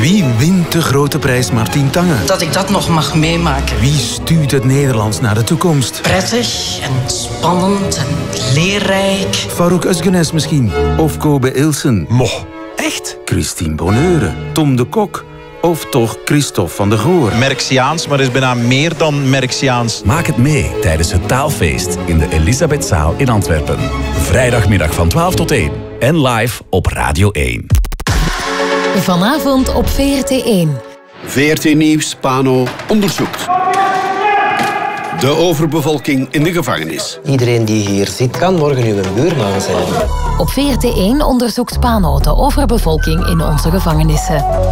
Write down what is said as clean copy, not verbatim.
Wie wint de grote prijs Martien Tange? Dat ik dat nog mag meemaken. Wie stuurt het Nederlands naar de toekomst? Prettig en spannend en leerrijk. Farouk Özgenes misschien? Of Kobe Ilsen? Moch, echt? Christine Bonheure? Tom de Kok? Of toch Christophe van der Goor? Merksiaans, maar is bijna meer dan Merksiaans. Maak het mee tijdens het taalfeest in de Elisabethzaal in Antwerpen. Vrijdagmiddag van 12 tot 1. En live op Radio 1. Vanavond op VRT1. VRT Nieuws, Pano onderzoekt. De overbevolking in de gevangenis. Iedereen die hier zit, kan morgen uw buurman zijn. Op VRT1 onderzoekt Pano de overbevolking in onze gevangenissen.